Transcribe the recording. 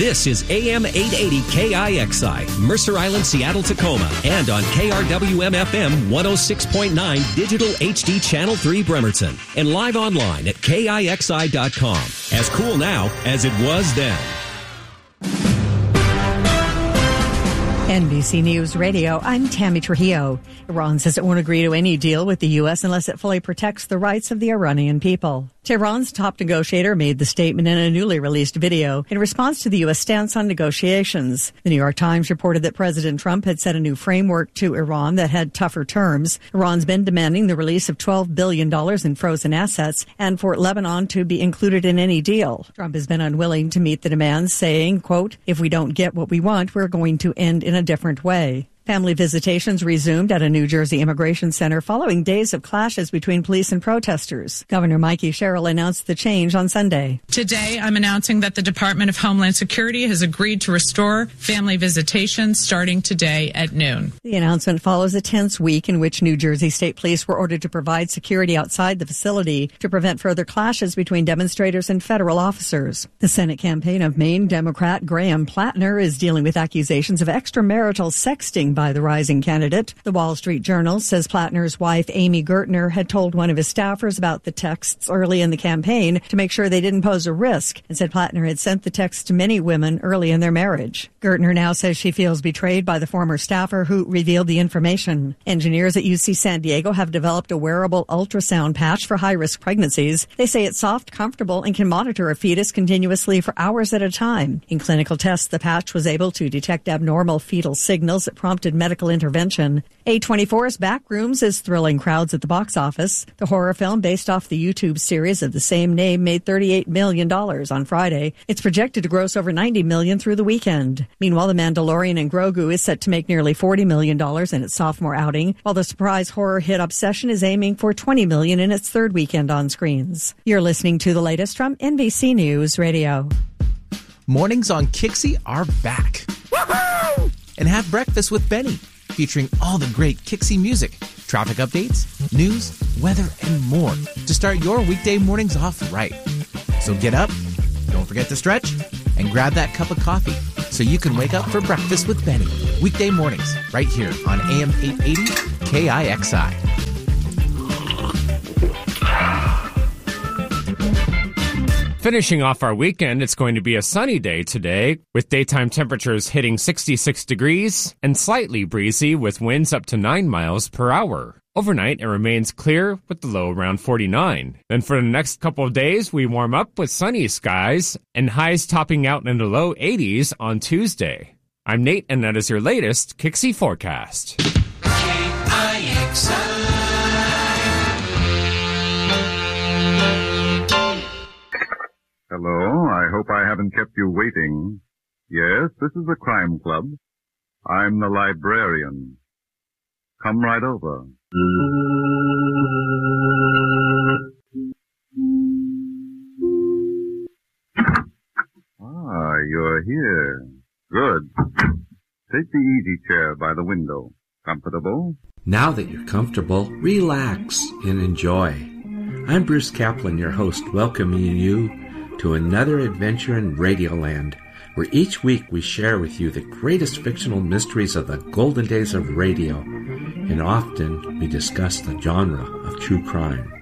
This is AM 880 KIXI, Mercer Island, Seattle, Tacoma, and on KRWM-FM 106.9 Digital HD Channel 3 Bremerton, and live online at KIXI.com. As cool now as it was then. NBC News Radio, I'm Tammy Trujillo. Iran says it won't agree to any deal with the U.S. unless it fully protects the rights of the Iranian people. Tehran's top negotiator made the statement in a newly released video in response to the U.S. stance on negotiations. The New York Times reported that President Trump had set a new framework to Iran that had tougher terms. Iran's been demanding the release of $12 billion in frozen assets and for Lebanon to be included in any deal. Trump has been unwilling to meet the demands, saying, quote, if we don't get what we want, we're going to end in a different way. Family visitations resumed at a New Jersey immigration center following days of clashes between police and protesters. Governor Mikey Sherrill announced the change on Sunday. Today, I'm announcing that the Department of Homeland Security has agreed to restore family visitations starting today at noon. The announcement follows a tense week in which New Jersey State Police were ordered to provide security outside the facility to prevent further clashes between demonstrators and federal officers. The Senate campaign of Maine Democrat Graham Plattner is dealing with accusations of extramarital sexting by the rising candidate. The Wall Street Journal says Plattner's wife, Amy Gertner, had told one of his staffers about the texts early in the campaign to make sure they didn't pose a risk, and said Plattner had sent the texts to many women early in their marriage. Gertner now says she feels betrayed by the former staffer who revealed the information. Engineers at UC San Diego have developed a wearable ultrasound patch for high-risk pregnancies. They say it's soft, comfortable, and can monitor a fetus continuously for hours at a time. In clinical tests, the patch was able to detect abnormal fetal signals that prompted medical intervention. A24's Backrooms is thrilling crowds at the box office. The horror film based off the YouTube series of the same name made $38 million on Friday. It's projected to gross over $90 million through the weekend. Meanwhile, The Mandalorian and Grogu is set to make nearly $40 million in its sophomore outing, while the surprise horror hit Obsession is aiming for $20 million in its third weekend on screens. You're listening to the latest from NBC News Radio. Mornings on Kixie are back. Woohoo! And have breakfast with Benny, featuring all the great Kixie music, traffic updates, news, weather, and more to start your weekday mornings off right. So get up, don't forget to stretch, and grab that cup of coffee so you can wake up for breakfast with Benny. Weekday mornings, right here on AM 880 KIXI. Finishing off our weekend, it's going to be a sunny day today, with daytime temperatures hitting 66 degrees and slightly breezy with winds up to 9 miles per hour. Overnight, it remains clear with the low around 49. Then for the next couple of days, we warm up with sunny skies and highs topping out in the low 80s on Tuesday. I'm Nate, and that is your latest Kixie forecast. KIXI. Hello, I hope I haven't kept you waiting. Yes, this is the Crime Club. I'm the librarian. Come right over. Ah, you're here. Good. Take the easy chair by the window. Comfortable? Now that you're comfortable, relax and enjoy. I'm Bruce Kaplan, your host, welcoming you to another adventure in Radioland, where each week we share with you the greatest fictional mysteries of the golden days of radio, and often we discuss the genre of true crime.